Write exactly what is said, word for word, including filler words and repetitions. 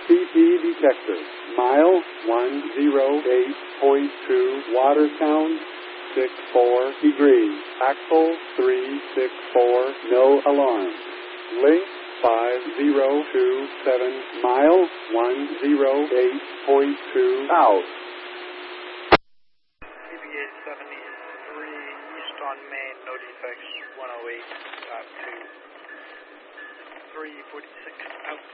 C P detector. Mile one oh eight point two. Water sound six four degrees. Axle three six four. No alarm. Link five zero two seven. Mile one oh eight point two. Out. C B A seventy-three east on Main, no defects, one oh eight point two. three forty-six out.